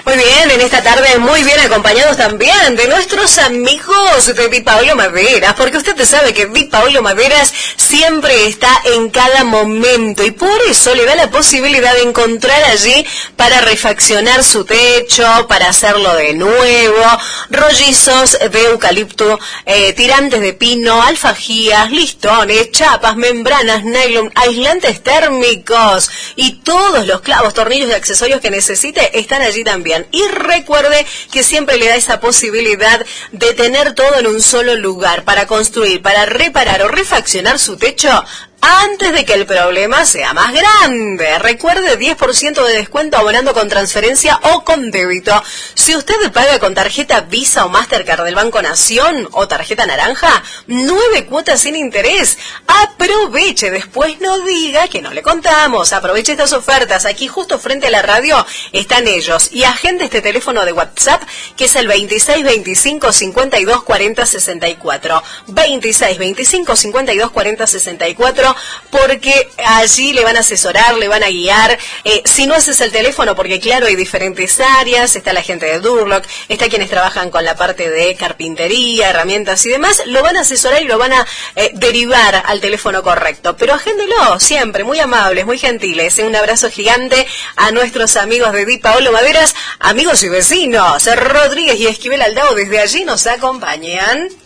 Muy bien, en esta tarde muy bien acompañados también de nuestros amigos de Di Paolo Maderas, porque usted sabe que Di Paolo Maderas siempre está en cada momento y por eso le da la posibilidad de encontrar allí para refaccionar su techo, para hacerlo de nuevo, rollizos de eucalipto, tirantes de pino, alfajías, listones, chapas, membranas, nylon, aislantes térmicos y todos los clavos, tornillos y accesorios que necesite están allí también. Y recuerde que siempre le da esa posibilidad de tener todo en un solo lugar para construir, para reparar o refaccionar su techo antes de que el problema sea más grande. Recuerde 10% de descuento abonando con transferencia o con débito. Si usted paga con tarjeta Visa o Mastercard del Banco Nación o tarjeta naranja, 9 cuotas sin interés. Aproveche, después no diga que no le contamos. Aproveche estas ofertas. Aquí justo frente a la radio están ellos. Y agende este teléfono de WhatsApp que es el 26 25 52 40 64. 26 25 52 40 64. Porque allí le van a asesorar, le van a guiar. Si no ese es el teléfono, porque claro, hay diferentes áreas, está la gente de Durlock, está quienes trabajan con la parte de carpintería, herramientas y demás, lo van a asesorar y lo van a derivar al teléfono correcto. Pero agéndelo siempre, muy amables, muy gentiles. Un abrazo gigante a nuestros amigos de Di Paolo Maderas, amigos y vecinos. Rodríguez y Esquivel Aldao desde allí nos acompañan.